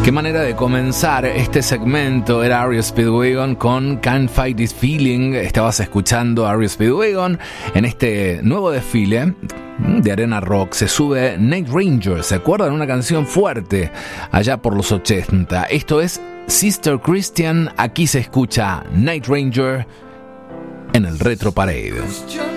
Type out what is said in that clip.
Qué manera de comenzar este segmento. Era R.E.O. Speedwagon con Can't Fight This Feeling. Estabas escuchando a R.E.O. Speedwagon. En este nuevo desfile de Arena Rock se sube Night Ranger. ¿Se acuerdan? Una canción fuerte allá por los 80. Esto es Sister Christian. Aquí se escucha Night Ranger en el Retro Parade.